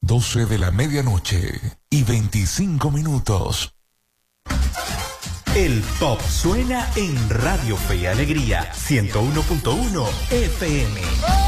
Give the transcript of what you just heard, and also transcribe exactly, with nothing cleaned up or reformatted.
doce de la medianoche y veinticinco minutos. El pop suena en Radio Fe y Alegría ciento uno punto uno F M.